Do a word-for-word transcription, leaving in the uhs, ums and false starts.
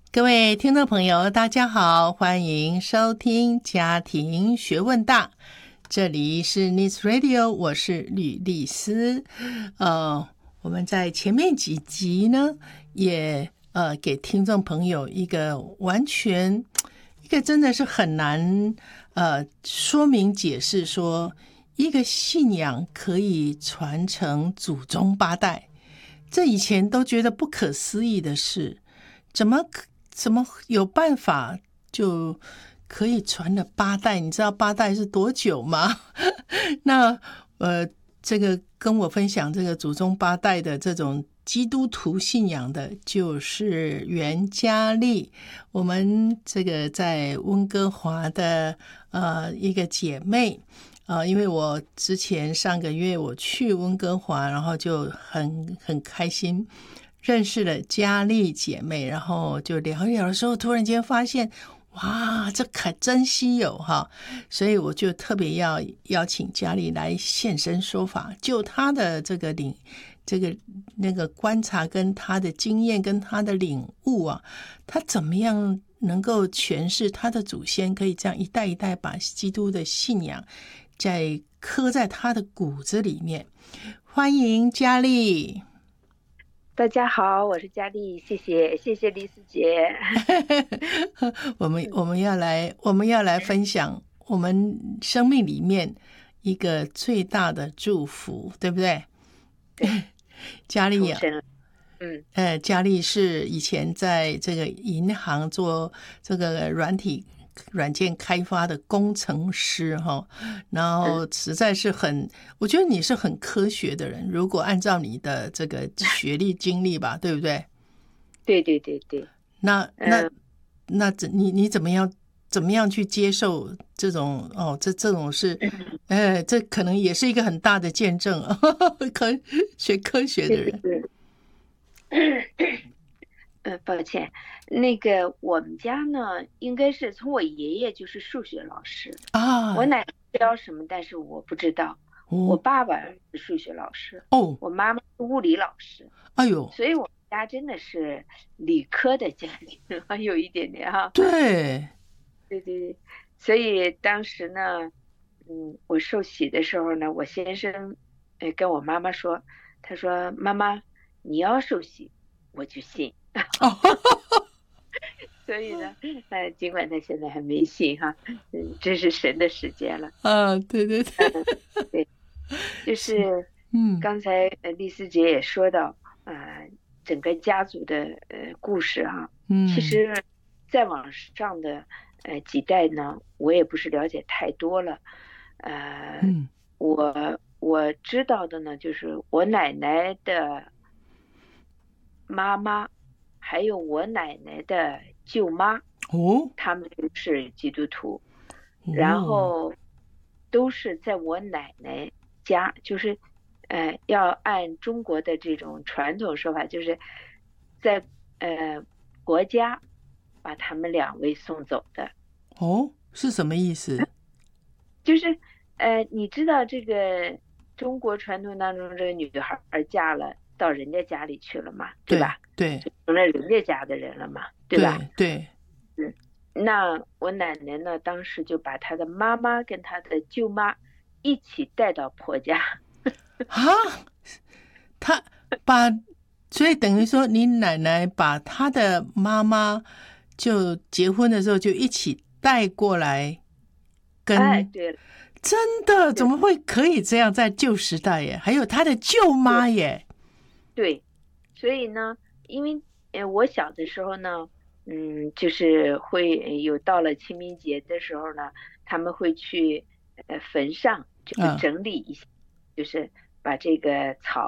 各位听众朋友，大家好，欢迎收听家庭学问大，这里是 Nice Radio， 我是吕丽丝。呃，我们在前面几集呢，也呃给听众朋友一个完全一个真的是很难呃说明解释说，一个信仰可以传承祖宗八代，这以前都觉得不可思议的事，怎么可怎么有办法就可以传了八代？你知道八代是多久吗？那呃，这个跟我分享这个祖宗八代的这种基督徒信仰的，就是袁嘉丽，我们这个在温哥华的呃一个姐妹。呃，因为我之前上个月我去温哥华，然后就很很开心。认识了嘉丽姐妹，然后就聊一聊的时候，突然间发现，哇，这可真稀有哈！所以我就特别要邀请嘉丽来现身说法，就她的这个领、这个那个观察，跟她的经验，跟她的领悟啊，她怎么样能够诠释她的祖先可以这样一代一代把基督的信仰在刻在她的骨子里面？欢迎嘉丽。 大家好，我是佳丽，谢谢谢谢丽丝姐。 我们我们要来我们要来分享我们生命里面一个最大的祝福，对不对？ 对， 佳丽啊， 嗯， 呃，佳丽是以前在这个银行做这个软体软件开发的工程师哈，然后实在是很，我觉得你是很科学的人，如果按照你的这个学历经历吧，对不对？ 对对对对， 那那嗯， 那怎你你怎么样怎么样去接受这种哦？这这种是，呃，这可能也是一个很大的见证啊！科学科学的对对人对，嗯，抱歉，那个我们家呢，应该是从我爷爷就是数学老师，我啊， 奶奶教什么，但是我不知道。我哦爸爸是数学老师， 哦， 我妈妈是物理老师， 哎呦， 所以我们家真的是理科的家庭，还有一点点哈。 对， 对对对，所以当时呢，嗯，我受洗的时候呢，我先生，呃，跟我妈妈说，他说妈妈，你要受洗，我就信。 哦， 所以呢，呃，尽管他现在还没信哈，嗯，这是神的时间了。 啊，对对对， 对，就是， 是嗯刚才呃丽丝姐也说到，呃，整个家族的呃故事哈，其嗯实再往上的呃几代呢，我也不是了解太多了，呃， 嗯， 我我知道的呢，就是我奶奶的妈妈，还有我奶奶的舅妈， 哦他们都是基督徒。然哦， 后都是在我奶奶家，就是呃，要按中国的这种传统说法，就是在呃国家把他们两位送走的， 哦，是什么意思？ 就是呃，你知道这个中国传统当中，这个女孩儿嫁了到人家家里去了嘛，对对吧？ 对就成了人家家的人了嘛，对吧？ 对对， 嗯，那我奶奶呢，当时就把她的妈妈跟她的舅妈一起带到婆家。 啊，他把，所以等于说，你奶奶把她的妈妈就结婚的时候就一起带过来哎， 跟， 对了， 真的怎对么会可以这样在旧时代耶？还有她的舅对妈耶， 对，所以呢，因为呃我小的时候呢，嗯，就是会呃有到了清明节的时候呢，他们会去呃坟上就嗯整理一下，就是把这个草